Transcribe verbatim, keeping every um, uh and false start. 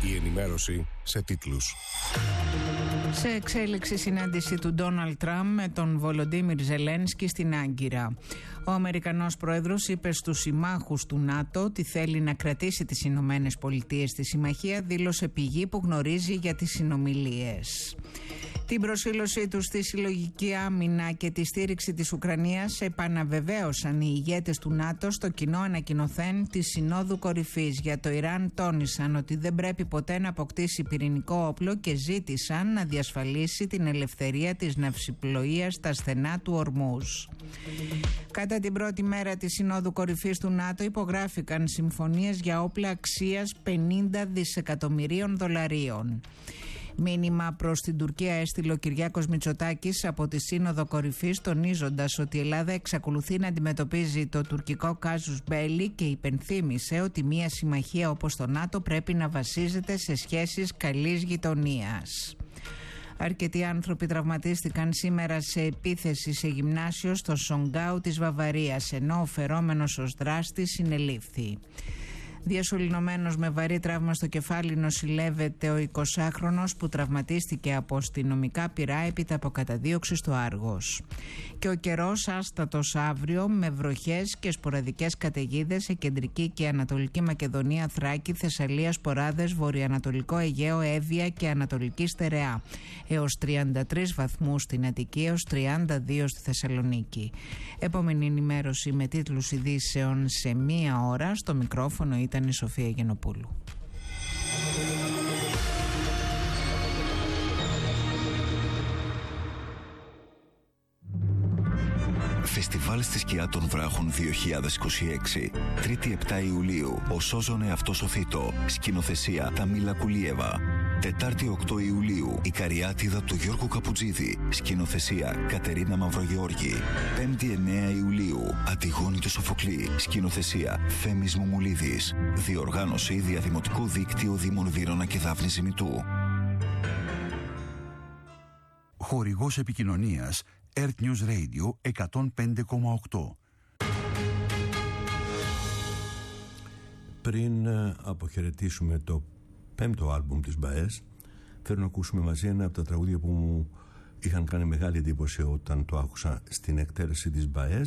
Η ενημέρωση σε τίτλους. Σε εξέλιξη συνάντηση του Ντόναλντ Τραμπ με τον Βολοντίμιρ Ζελένσκι στην Άγκυρα. Ο Αμερικανός πρόεδρος είπε στους συμμάχους του ΝΑΤΟ ότι θέλει να κρατήσει τις Ηνωμένες Πολιτείες στη συμμαχία, δήλωσε πηγή που γνωρίζει για τις συνομιλίες. Την προσήλωσή του στη συλλογική άμυνα και τη στήριξη της Ουκρανίας επαναβεβαίωσαν οι ηγέτες του ΝΑΤΟ στο κοινό ανακοινωθέν της Συνόδου Κορυφής για το Ιράν. Τόνισαν ότι δεν πρέπει ποτέ να αποκτήσει πυρηνικό όπλο και ζήτησαν να διασφαλίσει την ελευθερία της ναυσιπλοείας στα στενά του Ορμούζ. Κατά την πρώτη μέρα της Συνόδου Κορυφής του ΝΑΤΟ υπογράφηκαν συμφωνίες για όπλα αξίας πενήντα δισεκατομμυρίων δολαρίων. Μήνυμα προς την Τουρκία έστειλε ο Κυριάκος Μητσοτάκης από τη Σύνοδο Κορυφής, τονίζοντας ότι η Ελλάδα εξακολουθεί να αντιμετωπίζει το τουρκικό κάζους μπέλι και υπενθύμησε ότι μια συμμαχία όπως το ΝΑΤΟ πρέπει να βασίζεται σε σχέσεις καλής γειτονίας. Αρκετοί άνθρωποι τραυματίστηκαν σήμερα σε επίθεση σε γυμνάσιο στο Σονγκάου της Βαβαρίας, ενώ ο φερόμενος ως δράστης συνελήφθη. Διασωληνωμένος με βαρύ τραύμα στο κεφάλι νοσηλεύεται ο εικοσάχρονος που τραυματίστηκε από αστυνομικά πυρά έπειτα από καταδίωξη στο Άργος. Και ο καιρός άστατος αύριο με βροχές και σποραδικές καταιγίδες σε κεντρική και ανατολική Μακεδονία, Θράκη, Θεσσαλία, Σποράδες, βορειοανατολικό Αιγαίο, Εύβοια και Ανατολική Στερεά. Έως τριάντα τρεις βαθμούς στην Αττική, έως τριάντα δύο στη Θεσσαλονίκη. Επόμενη ενημέρωση με τίτλους ειδήσεων σε μία ώρα. Στο μικρόφωνο ήταν η Σοφία Γενοπούλου. Φεστιβάλ στη σκιά των βράχων δύο χιλιάδες είκοσι έξι. Τρίτη επτά Ιουλίου. Ο Σόζονε αυτός ο Θήτο. Σκηνοθεσία Ταμίλα Κουλίεβα. Τετάρτη οκτώ Ιουλίου. Η Καριάτιδα του Γιώργου Καπουτζίδη. Σκηνοθεσία Κατερίνα Μαυρογεώργη. Πέμπτη εννέα Ιουλίου. Αντιγόνη του Σοφοκλή. Σκηνοθεσία Θέμης Μουμουλίδης. Διοργάνωση Διαδημοτικό Δίκτυο Δήμων Βύρωνα και Δάφνη Ζημητού. Χορηγός επικοινωνίας Earth News Radio εκατόν πέντε κόμμα οκτώ. Πριν αποχαιρετήσουμε το πέμπτο άλμπουμ της Μπαές, θέλω να ακούσουμε μαζί ένα από τα τραγούδια που μου είχαν κάνει μεγάλη εντύπωση όταν το άκουσα στην εκτέλεση της Μπαές.